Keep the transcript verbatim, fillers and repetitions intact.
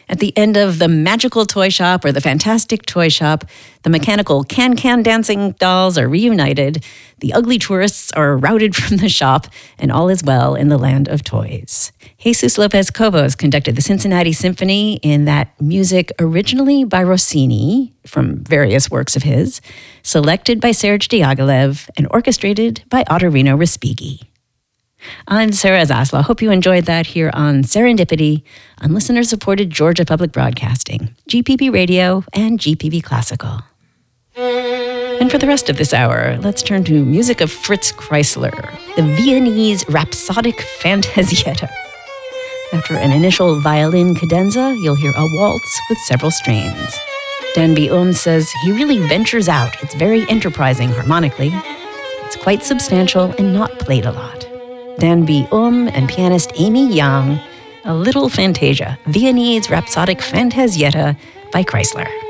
At the end of The Magical Toy Shop or The Fantastic Toy Shop, the mechanical can-can dancing dolls are reunited, the ugly tourists are routed from the shop, and all is well in the land of toys. Jesus Lopez Cobos conducted the Cincinnati Symphony in that music originally by Rossini from various works of his, selected by Serge Diaghilev, and orchestrated by Ottorino Respighi. I'm Sarah Zaslow. Hope you enjoyed that here on Serendipity on listener-supported Georgia Public Broadcasting, G P B Radio, and G P B Classical. And for the rest of this hour, let's turn to music of Fritz Kreisler, the Viennese Rhapsodic Fantasietta. After an initial violin cadenza, you'll hear a waltz with several strains. Danby Ohm says he really ventures out. It's very enterprising harmonically. It's quite substantial and not played a lot. Danby Ohm and pianist Amy Young, A Little Fantasia, Viennese Rhapsodic Fantasietta by Kreisler.